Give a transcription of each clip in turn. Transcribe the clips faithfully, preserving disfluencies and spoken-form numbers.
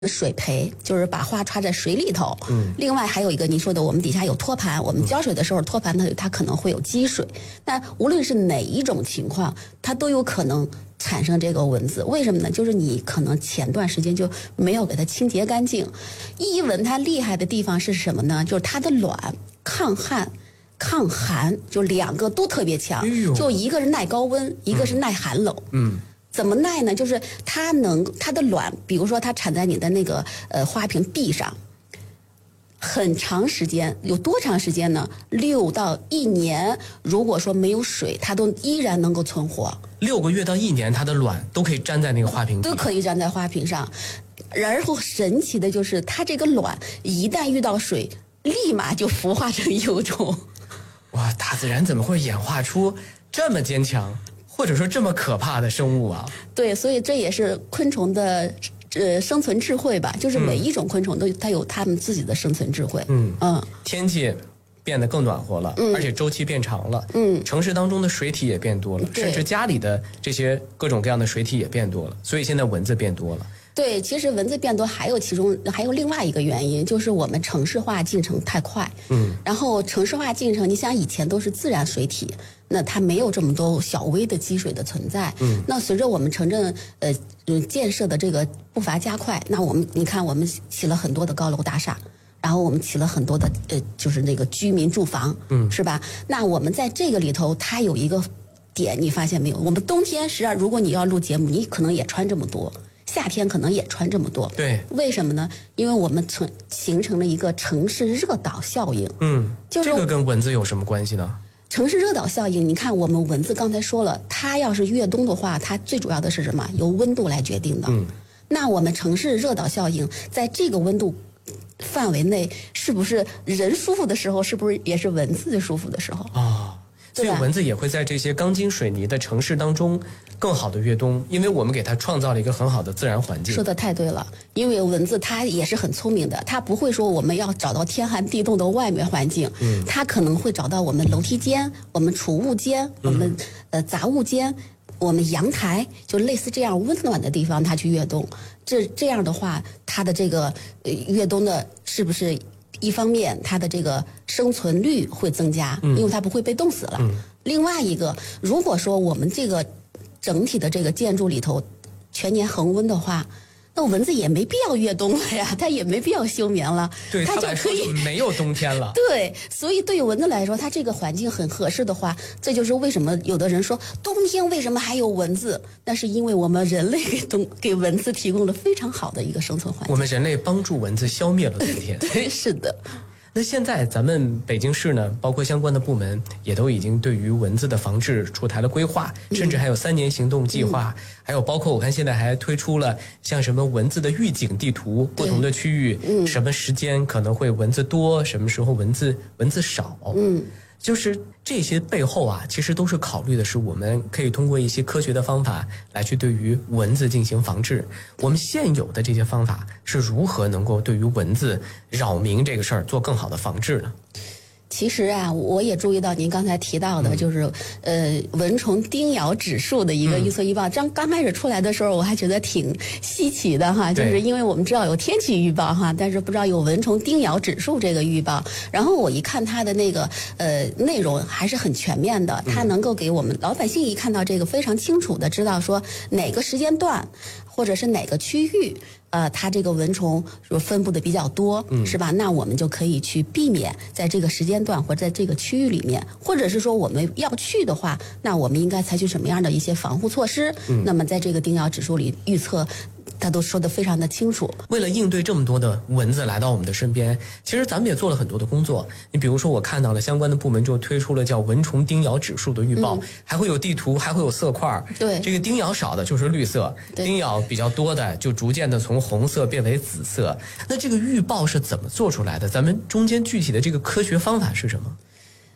水培，就是把花插在水里头。嗯，另外还有一个您说的，我们底下有托盘，我们浇水的时候托盘呢，它可能会有积水。那无论是哪一种情况，它都有可能产生这个蚊子。为什么呢？就是你可能前段时间就没有给它清洁干净。伊蚊它厉害的地方是什么呢？就是它的卵抗旱。抗寒，就两个都特别强，哎、就一个是耐高温，一个是耐寒冷。嗯，怎么耐呢？就是它能它的卵，比如说它产在你的那个呃花瓶壁上，很长时间，有多长时间呢？六到一年，如果说没有水，它都依然能够存活。 六个月到一年，它的卵都可以粘在那个花瓶都可以粘在花瓶上。然后神奇的就是，它这个卵一旦遇到水，立马就孵化成幼虫。 哇，大自然怎么会演化出这么坚强，或者说这么可怕的生物啊？ 对，所以这也是昆虫的呃生存智慧吧，就是每一种昆虫都它有它们自己的生存智慧。嗯嗯， 天气变得更暖和了，嗯、而且周期变长了，嗯，城市当中的水体也变多了，甚至家里的这些各种各样的水体也变多了，所以现在蚊子变多了。 对，其实蚊子变多还有其中还有另外一个原因，就是我们城市化进程太快。嗯，然后城市化进程，你想以前都是自然水体，那它没有这么多小微的积水的存在。嗯，那随着我们城镇呃建设的这个步伐加快，那我们你看我们起了很多的高楼大厦。然后我们起了很多的呃，就是那个居民住房，嗯，是吧？那我们在这个里头，它有一个点，你发现没有？我们冬天实际上，如果你要录节目，你可能也穿这么多。夏天可能也穿这么多， 对， 为什么呢？因为我们成形成了一个城市热岛效应。 嗯，就是这个跟蚊子有什么关系呢？ 城市热岛效应，你看我们蚊子刚才说了，它要是越冬的话，它最主要的是什么？由温度来决定的。嗯，那我们城市热岛效应在这个温度范围内，是不是人舒服的时候，是不是也是蚊子舒服的时候？ 啊。所以蚊子也会在这些钢筋水泥的城市当中更好的越冬，因为我们给它创造了一个很好的自然环境。 说的太对了，因为蚊子它也是很聪明的，它不会说我们要找到天寒地冻的外面环境，嗯，它可能会找到我们楼梯间、我们储物间、我们呃杂物间、我们阳台，就类似这样温暖的地方，它去越冬。这这样的话，它的这个呃越冬的是不是？一方面，它的这个生存率会增加，因为它不会被冻死了。嗯、另外一个，如果说我们这个整体的这个建筑里头全年恒温的话，那蚊子也没必要越冬了呀，它也没必要休眠了， 对， 它就可以没有冬天了。 对，所以对于蚊子来说，它这个环境很合适的话，这就是为什么有的人说冬天为什么还有蚊子？那是因为我们人类给冬给蚊子提供了非常好的一个生存环境。 我们人类帮助蚊子消灭了冬天。 对，是的。 那现在咱们北京市呢，包括相关的部门也都已经对于蚊子的防治出台了规划，甚至还有三年行动计划，嗯、还有包括我看现在还推出了像什么蚊子的预警地图，不同的区域，嗯、什么时间可能会蚊子多，什么时候蚊子蚊子少，嗯。就是这些背后啊，其实都是考虑的是我们可以通过一些科学的方法来去对于蚊子进行防治。我们现有的这些方法是如何能够对于蚊子扰民这个事儿做更好的防治呢？ 其实啊，我也注意到您刚才提到的，就是、嗯、呃蚊虫叮咬指数的一个预测预报。刚、嗯、刚开始出来的时候，我还觉得挺稀奇的哈，就是因为我们知道有天气预报哈，但是不知道有蚊虫叮咬指数这个预报。然后我一看它的那个呃内容还是很全面的，它能够给我们老百姓一看到这个非常清楚的知道说哪个时间段或者是哪个区域。呃，它这个蚊虫分布的比较多，嗯、是吧？那我们就可以去避免在这个时间段或者在这个区域里面，或者是说我们要去的话，那我们应该采取什么样的一些防护措施？嗯、那么在这个叮咬指数里预测。他都说得非常的清楚。 为了应对这么多的蚊子来到我们的身边，其实咱们也做了很多的工作。你比如说，我看到了相关的部门就推出了叫蚊虫叮咬指数的预报，嗯、还会有地图，还会有色块。 对， 这个叮咬少的就是绿色，叮咬比较多的就逐渐的从红色变为紫色。那这个预报是怎么做出来的？咱们中间具体的这个科学方法是什么？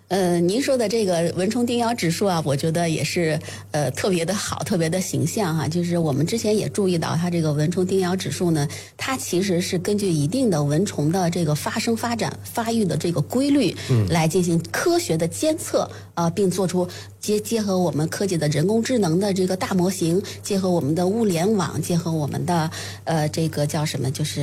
呃，您说的这个蚊虫叮咬指数啊，我觉得也是呃特别的好，特别的形象哈、啊。就是我们之前也注意到，它这个蚊虫叮咬指数呢，它其实是根据一定的蚊虫的这个发生、发展、发育的这个规律，嗯，来进行科学的监测啊、呃，并做出结结合我们科技的人工智能的这个大模型，结合我们的物联网，结合我们的呃这个叫什么，就是。